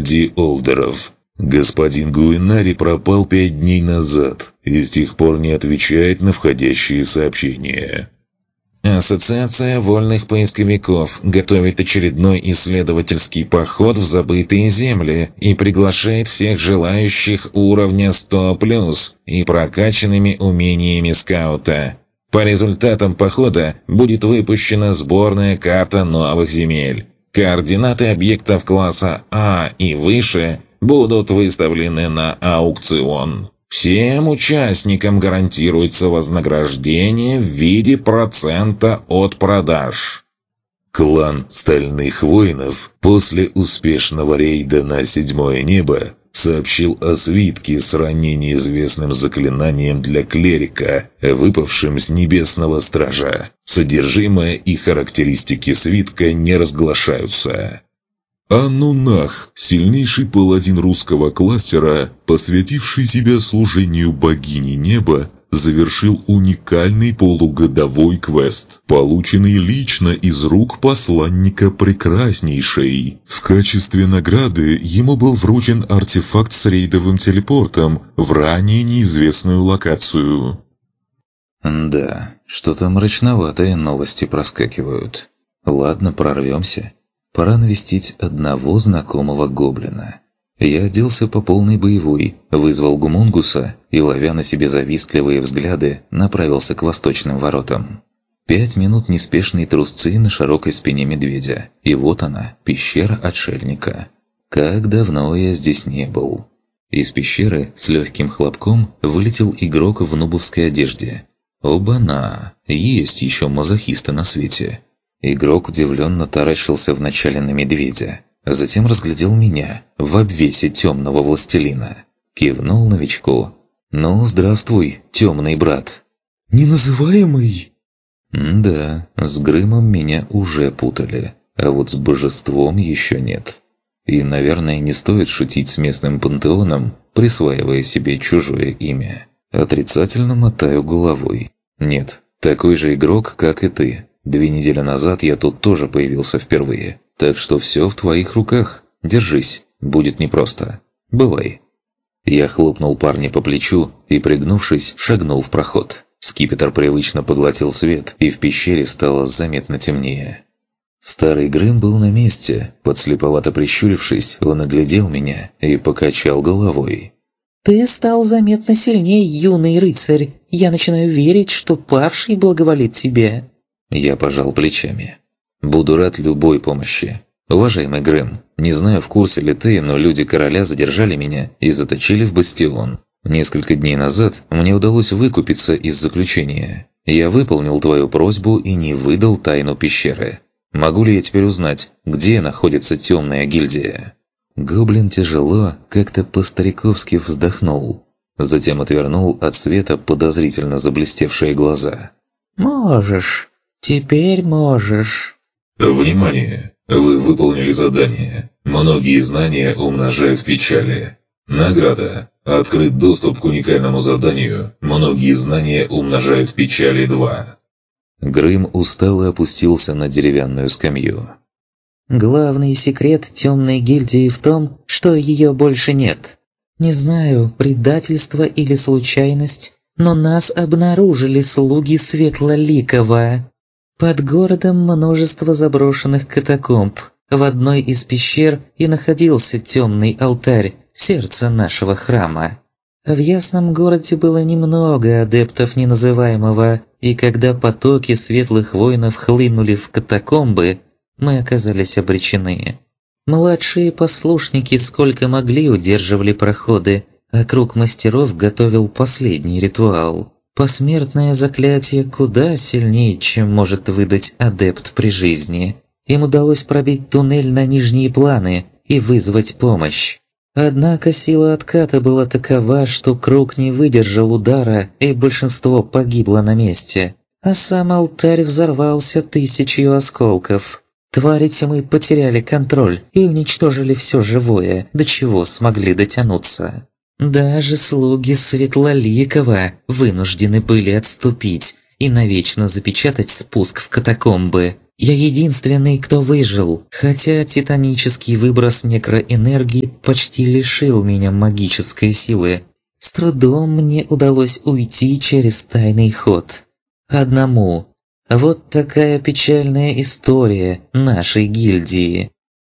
гильдии Олдеров. Господин Гуинари пропал 5 дней назад и с тех пор не отвечает на входящие сообщения. Ассоциация вольных поисковиков готовит очередной исследовательский поход в забытые земли и приглашает всех желающих уровня 100+, и прокачанными умениями скаута. По результатам похода будет выпущена сборная карта новых земель. Координаты объектов класса А и выше будут выставлены на аукцион. Всем участникам гарантируется вознаграждение в виде процента от продаж. Клан Стальных Воинов после успешного рейда на 7-е небо сообщил о свитке с ранее неизвестным заклинанием для клерика, выпавшим с Небесного Стража. Содержимое и характеристики свитка не разглашаются. Анунах, сильнейший паладин русского кластера, посвятивший себя служению богини неба, завершил уникальный полугодовой квест, полученный лично из рук посланника Прекраснейшей. В качестве награды ему был вручен артефакт с рейдовым телепортом в ранее неизвестную локацию. Да, что-то мрачноватые новости проскакивают. Ладно, прорвемся. Пора навестить одного знакомого гоблина. Я оделся по полной боевой, вызвал гумунгуса и, ловя на себе завистливые взгляды, направился к восточным воротам. 5 минут неспешной трусцы на широкой спине медведя, и вот она, пещера отшельника. Как давно я здесь не был. Из пещеры с легким хлопком вылетел игрок в нубовской одежде. Оба-на, есть еще мазохисты на свете. Игрок удивленно таращился вначале на медведя, а затем разглядел меня в обвесе темного властелина. Кивнул новичку. «Ну, здравствуй, темный брат». «Неназываемый?» Да, с Грымом меня уже путали, а вот с божеством еще нет. И, наверное, не стоит шутить с местным пантеоном, присваивая себе чужое имя. Отрицательно мотаю головой. Нет, такой же игрок, как и ты. 2 недели назад я тут тоже появился впервые. Так что все в твоих руках. Держись, будет непросто. Бывай». Я хлопнул парня по плечу и, пригнувшись, шагнул в проход. Скипетр привычно поглотил свет, и в пещере стало заметно темнее. Старый Грым был на месте. Подслеповато прищурившись, он оглядел меня и покачал головой. «Ты стал заметно сильнее, юный рыцарь. Я начинаю верить, что павший благоволит тебе». Я пожал плечами. «Буду рад любой помощи. Уважаемый Грэм, не знаю, в курсе ли ты, но люди короля задержали меня и заточили в бастион. Несколько дней назад мне удалось выкупиться из заключения. Я выполнил твою просьбу и не выдал тайну пещеры. Могу ли я теперь узнать, где находится темная гильдия?» Гоблин тяжело, как-то по-стариковски вздохнул. Затем отвернул от света подозрительно заблестевшие глаза. «Можешь. Теперь можешь». Внимание! Вы выполнили задание. Многие знания умножают печали. Награда. Открыт доступ к уникальному заданию. Многие знания умножают печали 2. Грым устало опустился на деревянную скамью. «Главный секрет темной гильдии в том, что ее больше нет. Не знаю, предательство или случайность, но нас обнаружили слуги Светлоликова. Под городом множество заброшенных катакомб. В одной из пещер и находился темный алтарь, сердце нашего храма. В Ясном городе было немного адептов неназываемого, и когда потоки светлых воинов хлынули в катакомбы, мы оказались обречены. Младшие послушники сколько могли удерживали проходы, а круг мастеров готовил последний ритуал. Посмертное заклятие куда сильнее, чем может выдать адепт при жизни. Им удалось пробить туннель на нижние планы и вызвать помощь. Однако сила отката была такова, что круг не выдержал удара, и большинство погибло на месте. А сам алтарь взорвался 1000 осколков. Твари тьмы потеряли контроль и уничтожили все живое, до чего смогли дотянуться. Даже слуги Светлоликова вынуждены были отступить и навечно запечатать спуск в катакомбы. Я единственный, кто выжил, хотя титанический выброс некроэнергии почти лишил меня магической силы. С трудом мне удалось уйти через тайный ход. Одному. Вот такая печальная история нашей гильдии.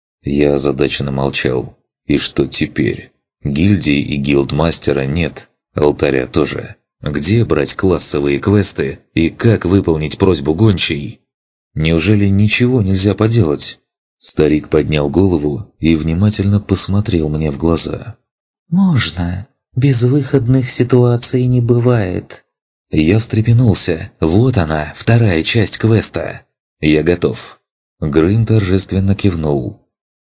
Я озадаченно молчал. И что теперь? Гильдии и гилдмастера нет, алтаря тоже. Где брать классовые квесты и как выполнить просьбу гончей? Неужели ничего нельзя поделать? Старик поднял голову и внимательно посмотрел мне в глаза. Можно. Безвыходных ситуаций не бывает. Я встрепенулся. Вот она, вторая часть квеста. Я готов. Грым торжественно кивнул.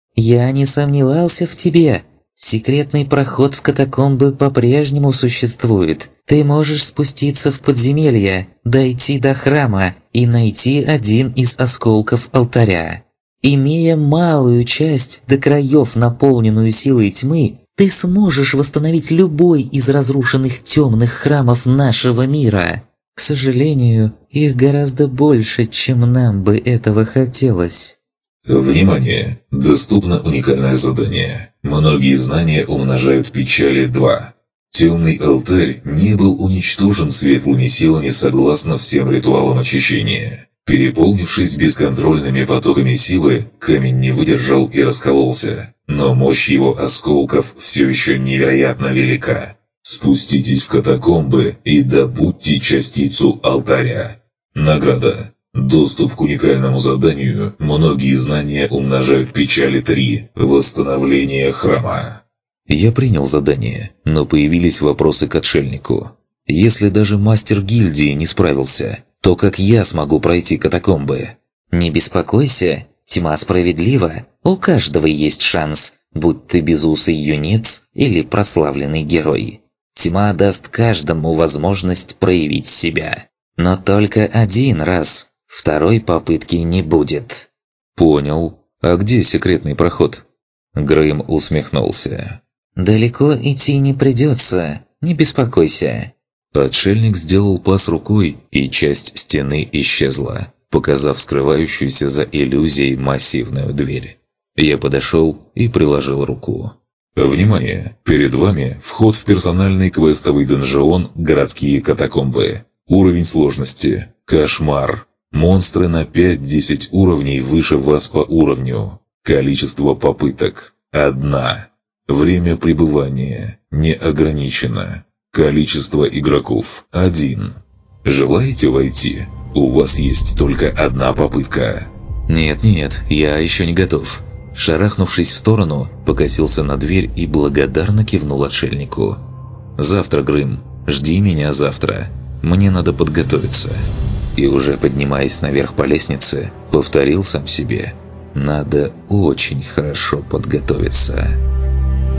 Я не сомневался в тебе. Секретный проход в катакомбы по-прежнему существует. Ты можешь спуститься в подземелье, дойти до храма и найти один из осколков алтаря. Имея малую часть до краев, наполненную силой тьмы, ты сможешь восстановить любой из разрушенных темных храмов нашего мира. К сожалению, их гораздо больше, чем нам бы этого хотелось. Внимание! Доступно уникальное задание. Многие знания умножают печали 2. Темный алтарь не был уничтожен светлыми силами согласно всем ритуалам очищения. Переполнившись бесконтрольными потоками силы, камень не выдержал и раскололся. Но мощь его осколков все еще невероятно велика. Спуститесь в катакомбы и добудьте частицу алтаря. Награда. Доступ к уникальному заданию «Многие знания умножают печали 3. Восстановление храма». Я принял задание, но появились вопросы к отшельнику. Если даже мастер гильдии не справился, то как я смогу пройти катакомбы? Не беспокойся, тьма справедлива. У каждого есть шанс, будь ты безусый юнец или прославленный герой. Тьма даст каждому возможность проявить себя. Но только один раз. Второй попытки не будет. Понял. А где секретный проход? Грым усмехнулся. Далеко идти не придется, не беспокойся. Отшельник сделал пас рукой, и часть стены исчезла, показав скрывающуюся за иллюзией массивную дверь. Я подошел и приложил руку. Внимание! Перед вами вход в персональный квестовый донжон «Городские катакомбы». Уровень сложности – кошмар. Монстры на 5-10 уровней выше вас по уровню. Количество попыток – 1. Время пребывания не ограничено. Количество игроков – 1. Желаете войти? У вас есть только 1 попытка. Нет, я еще не готов. Шарахнувшись в сторону, покосился на дверь и благодарно кивнул отшельнику. «Завтра, Грым, жди меня завтра. Мне надо подготовиться». И уже поднимаясь наверх по лестнице, повторил сам себе: «Надо очень хорошо подготовиться».